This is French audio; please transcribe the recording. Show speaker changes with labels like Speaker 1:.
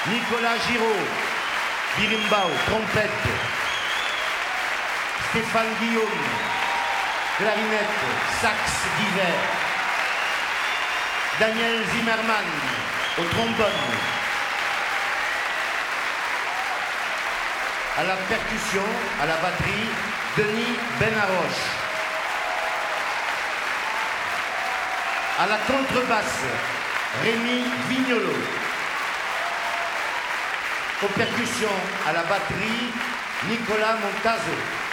Speaker 1: Nicolas Giraud, birimbau, trompette. Stéphane Guillaume, clarinette, sax d'hiver. Daniel Zimmermann, au trombone. À la percussion, à la batterie, Denis Benaroche. À la contrebasse, Rémi Vignolo. Aux percussions, à la batterie, Nicolas Montazo.